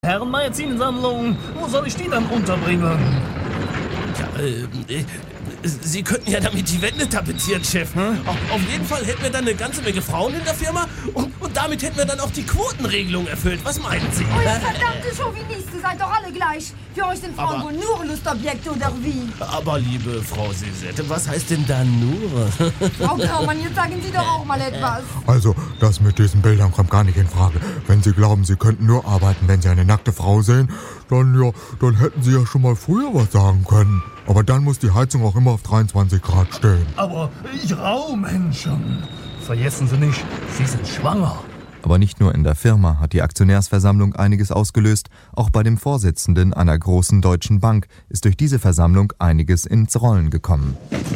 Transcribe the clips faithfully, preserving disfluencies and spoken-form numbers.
Herrenmagazinsammlung, wo soll ich die dann unterbringen? Ja, äh, Sie könnten ja damit die Wände tapezieren, Chef. Hm? Auf, auf jeden Fall hätten wir dann eine ganze Menge Frauen in der Firma und, und damit hätten wir dann auch die Quotenregelung erfüllt. Was meinen Sie? Oh, ihr verdammte Chauvinisten, seid doch alle gleich. Für euch sind Frauen Aber- wohl nur Lustobjekte oder wie? Aber liebe Frau Sisette, was heißt denn da nur? Frau Kraumann, jetzt sagen Sie doch auch mal etwas. Also, das mit diesen Bildern kommt gar nicht in Frage. Wenn Sie glauben, Sie könnten nur arbeiten, wenn Sie eine nackte Frau sehen, dann ja, dann hätten Sie ja schon mal früher was sagen können. Aber dann muss die Heizung auch immer auf dreiundzwanzig Grad stehen. Aber ich rau, Menschen. Vergessen Sie nicht, Sie sind schwanger. Aber nicht nur in der Firma hat die Aktionärsversammlung einiges ausgelöst, auch bei dem Vorsitzenden einer großen deutschen Bank ist durch diese Versammlung einiges ins Rollen gekommen.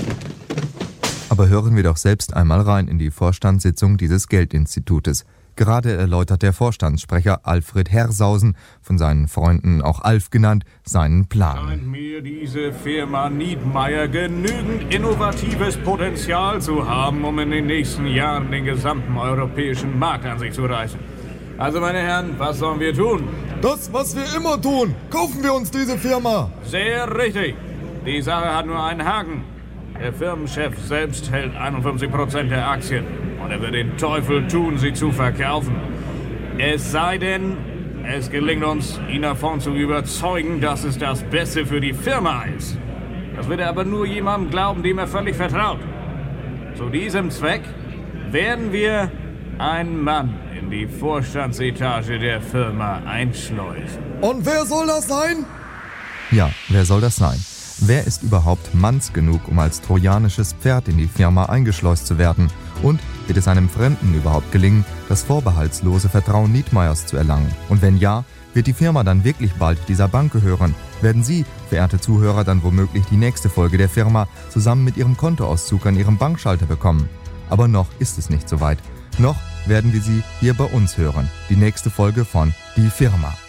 Aber hören wir doch selbst einmal rein in die Vorstandssitzung dieses Geldinstitutes. Gerade erläutert der Vorstandssprecher Alfred Hersausen, von seinen Freunden auch Alf genannt, seinen Plan. Scheint mir diese Firma Niedmeyer genügend innovatives Potenzial zu haben, um in den nächsten Jahren den gesamten europäischen Markt an sich zu reißen. Also meine Herren, was sollen wir tun? Das, was wir immer tun. Kaufen wir uns diese Firma. Sehr richtig. Die Sache hat nur einen Haken. Der Firmenchef selbst hält einundfünfzig Prozent der Aktien. Und er wird den Teufel tun, sie zu verkaufen. Es sei denn, es gelingt uns, ihn davon zu überzeugen, dass es das Beste für die Firma ist. Das wird er aber nur jemandem glauben, dem er völlig vertraut. Zu diesem Zweck werden wir einen Mann in die Vorstandsetage der Firma einschleusen. Und wer soll das sein? Ja, wer soll das sein? Wer ist überhaupt manns genug, um als trojanisches Pferd in die Firma eingeschleust zu werden? Und wird es einem Fremden überhaupt gelingen, das vorbehaltslose Vertrauen Niedmeyers zu erlangen? Und wenn ja, wird die Firma dann wirklich bald dieser Bank gehören? Werden Sie, verehrte Zuhörer, dann womöglich die nächste Folge der Firma zusammen mit Ihrem Kontoauszug an Ihrem Bankschalter bekommen? Aber noch ist es nicht soweit. Noch werden wir Sie hier bei uns hören. Die nächste Folge von Die Firma.